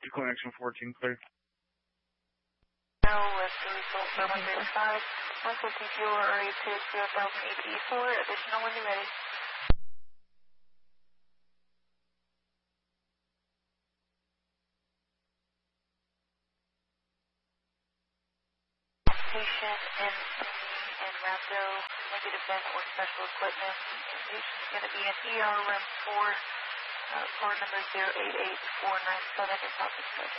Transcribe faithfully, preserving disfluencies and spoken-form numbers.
to clinics in fourteen, clear. No, with the result for one thirty-five, one fifty fuel R A two zero thousand A P four, additional when you're ready. Patient in and rhabdo, negative vent or special equipment. Patient's going to be in E R room four, uh, floor number zero eight eight four nine seven in South Dakota.